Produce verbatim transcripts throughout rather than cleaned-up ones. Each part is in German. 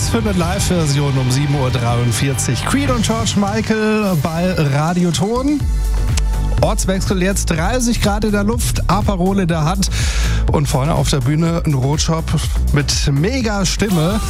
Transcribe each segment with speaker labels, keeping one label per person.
Speaker 1: Jetzt für eine Live-Version um sieben Uhr dreiundvierzig. Creed und George Michael bei Radioton. Ortswechsel jetzt, dreißig Grad in der Luft, Aperol in der Hand und vorne auf der Bühne ein Rotschop mit mega Stimme.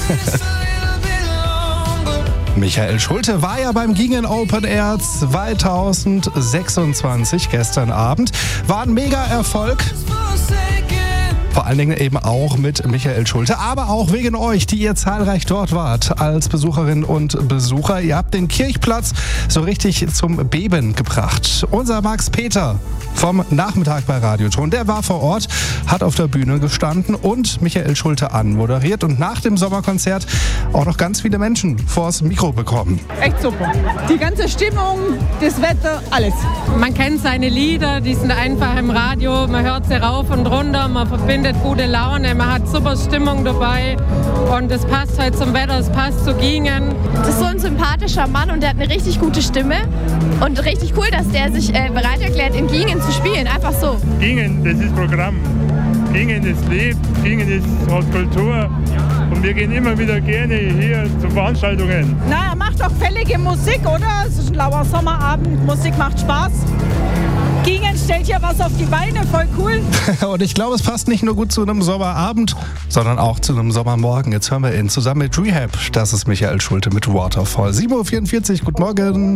Speaker 1: Michael Schulte war ja beim Gingen Open Air zwanzig sechsundzwanzig gestern Abend. War ein mega Erfolg. Vor allen Dingen eben auch mit Michael Schulte, aber auch wegen euch, die ihr zahlreich dort wart als Besucherinnen und Besucher. Ihr habt den Kirchplatz so richtig zum Beben gebracht. Unser Max Peter vom Nachmittag bei Radioton, der war vor Ort, hat auf der Bühne gestanden und Michael Schulte anmoderiert und nach dem Sommerkonzert auch noch ganz viele Menschen vors Mikro bekommen.
Speaker 2: Echt super. Die ganze Stimmung, das Wetter, alles.
Speaker 3: Man kennt seine Lieder, die sind einfach im Radio, man hört sie rauf und runter, man verbindet gute Laune, man hat super Stimmung dabei und es passt halt zum Wetter, es passt zu Gingen.
Speaker 4: Das ist so ein sympathischer Mann und der hat eine richtig gute Stimme und richtig cool, dass der sich äh, bereit erklärt, in Gingen zu spielen, einfach so.
Speaker 5: Gingen, das ist Programm. Gingen ist lebt, Gingen ist aus Kultur und wir gehen immer wieder gerne hier zu Veranstaltungen.
Speaker 2: Na, er macht doch fällige Musik, oder? Es ist ein lauer Sommerabend, Musik macht Spaß. Gingen stellt ja was auf die Beine, voll cool.
Speaker 1: Und ich glaube, es passt nicht nur gut zu einem Sommerabend, sondern auch zu einem Sommermorgen. Jetzt hören wir ihn zusammen mit Rehab. Das ist Michael Schulte mit Waterfall. sieben Uhr vierundvierzig, guten Morgen.